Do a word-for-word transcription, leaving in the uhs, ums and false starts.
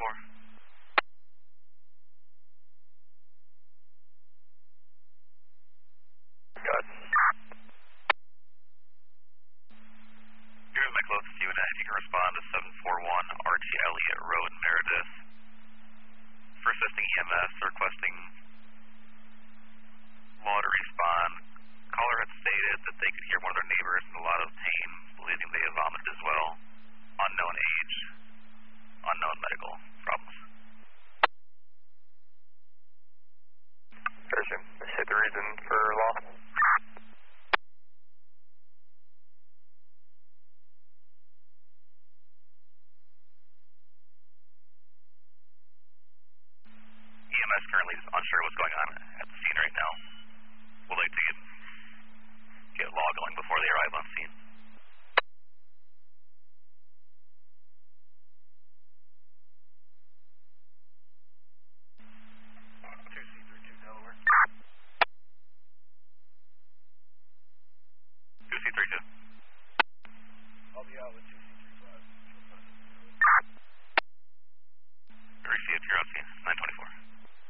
four. Good. Here's my closest unit. If you can respond to seven four one Archie Elliott Road, Meredith. For assisting E M S, requesting law to respond. Caller had stated that they could hear one of their neighbors in a lot of pain, believing they have vomited as well. Unknown age, unknown medical problems. Gotcha. State the reason for law. E M S currently is unsure what's going on.